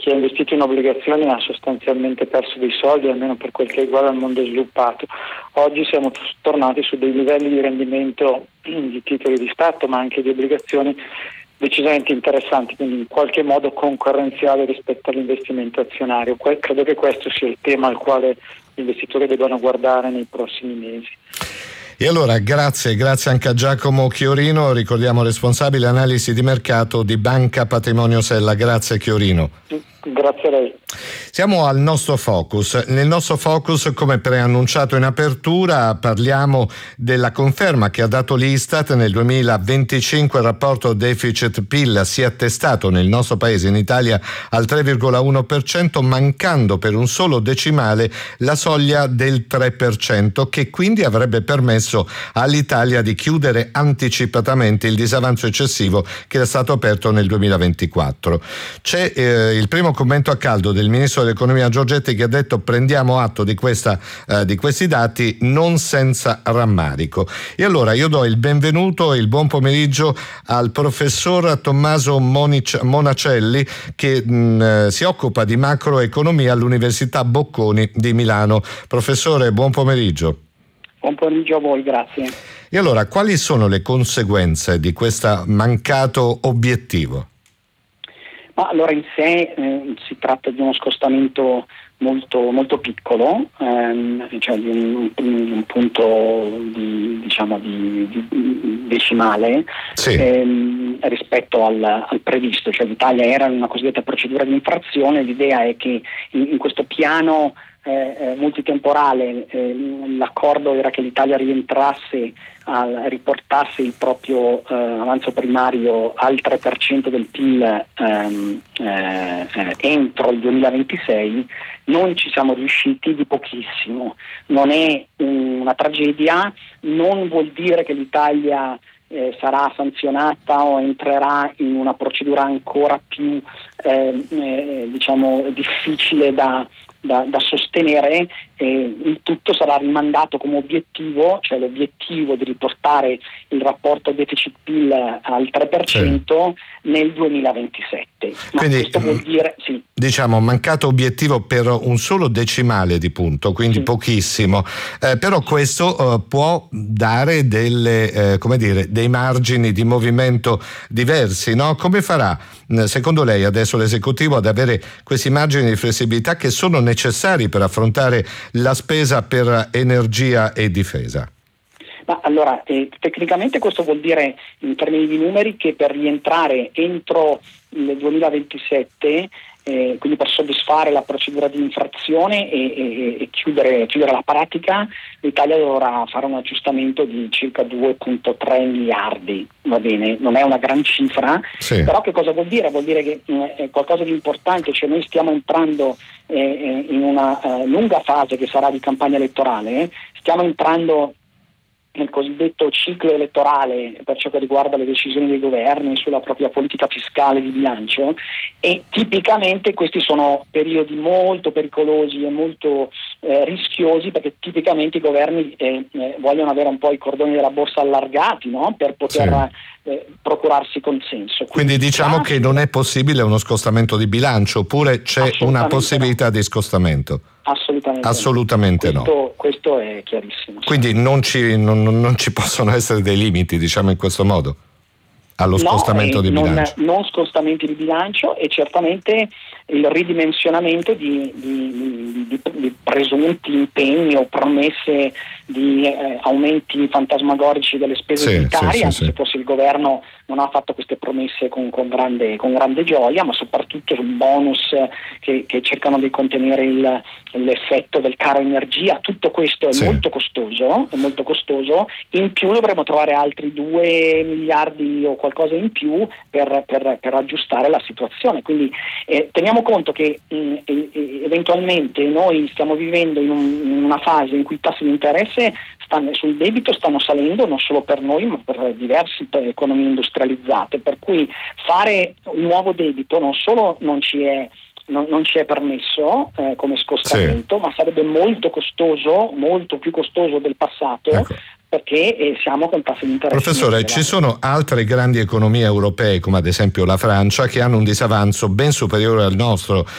chi ha investito in obbligazioni ha sostanzialmente perso dei soldi, almeno per quel che riguarda il mondo sviluppato. Oggi siamo tornati su dei livelli di rendimento di titoli di Stato, ma anche di obbligazioni decisamente interessanti, quindi in qualche modo concorrenziali rispetto all'investimento azionario. Credo che questo sia il tema al quale gli investitori debbano guardare nei prossimi mesi. E allora grazie anche a Giacomo Chiorino, ricordiamo responsabile analisi di mercato di Banca Patrimonio Sella. Grazie Chiorino. Grazie a lei. Siamo al nostro focus. Nel nostro focus, come preannunciato in apertura, parliamo della conferma che ha dato l'Istat. Nel 2025 il rapporto deficit-PIL si è attestato nel nostro paese, in Italia, al 3,1%, mancando per un solo decimale la soglia del 3%, che quindi avrebbe permesso all'Italia di chiudere anticipatamente il disavanzo eccessivo che era stato aperto nel 2024. C'è il primo commento a caldo del ministro dell'economia Giorgetti, che ha detto: prendiamo atto di questi dati non senza rammarico. E allora io do il benvenuto e il buon pomeriggio al professor Tommaso Monacelli, che si occupa di macroeconomia all'Università Bocconi di Milano. Professore, buon pomeriggio. Buon pomeriggio a voi, grazie. E allora, quali sono le conseguenze di questo mancato obiettivo? Ma allora in sé si tratta di uno scostamento molto, molto piccolo, cioè di un punto di decimale, sì, rispetto al previsto. Cioè l'Italia era in una cosiddetta procedura di infrazione. L'idea è che in questo piano multitemporale l'accordo era che l'Italia riportasse il proprio avanzo primario al 3% del PIL entro il 2026. Non ci siamo riusciti di pochissimo. Non è una tragedia, non vuol dire che l'Italia sarà sanzionata o entrerà in una procedura ancora più difficile da sostenere. Il tutto sarà rimandato come obiettivo, cioè l'obiettivo di riportare il rapporto deficit-PIL al 3%, sì, nel 2027. Ma quindi questo vuol dire, sì, mancato obiettivo per un solo decimale di punto, quindi sì, pochissimo, però questo può dare dei margini di movimento diversi, no? Come farà secondo lei adesso l'esecutivo ad avere questi margini di flessibilità che sono necessari per affrontare la spesa per energia e difesa? Ma allora, tecnicamente questo vuol dire, in termini di numeri, che per rientrare entro il 2027, quindi per soddisfare la procedura di infrazione e chiudere la pratica, l'Italia dovrà fare un aggiustamento di circa 2,3 miliardi, va bene? Non è una gran cifra, sì, però che cosa vuol dire? Vuol dire che è qualcosa di importante, cioè noi stiamo entrando in una lunga fase che sarà di campagna elettorale, stiamo entrando nel cosiddetto ciclo elettorale per ciò che riguarda le decisioni dei governi sulla propria politica fiscale di bilancio, e tipicamente questi sono periodi molto pericolosi e molto rischiosi, perché tipicamente i governi vogliono avere un po' i cordoni della borsa allargati, no? Per poter procurarsi consenso. Quindi diciamo che non è possibile uno scostamento di bilancio, oppure c'è una possibilità di scostamento? Assolutamente no. Questo è chiarissimo. Quindi non ci possono essere dei limiti, in questo modo, allo scostamento di bilancio. Non scostamenti di bilancio, e certamente il ridimensionamento di presunti impegni o promesse di aumenti fantasmagorici delle spese unitarie, anche se forse il governo non ha fatto queste promesse con grande gioia, ma soprattutto sul bonus che cercano di contenere l'effetto del caro energia. Tutto questo è molto costoso. In più dovremo trovare altri 2 miliardi o qualcosa in più per aggiustare la situazione. Quindi teniamo conto che eventualmente noi stiamo vivendo in una fase in cui i tassi di interesse sul debito stanno salendo, non solo per noi ma per diverse economie industrializzate, per cui fare un nuovo debito non solo non ci è permesso come scostamento, ma sarebbe molto costoso, molto più costoso del passato, ecco, perché siamo con tassi di interesse. Professore, ci sono altre grandi economie europee, come ad esempio la Francia, che hanno un disavanzo ben superiore al nostro